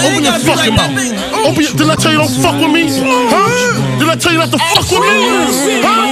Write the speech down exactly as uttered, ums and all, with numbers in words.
Open your fucking mouth. Open your, did I tell you don't fuck with me? Huh? Did I tell you not to fuck with me? Huh?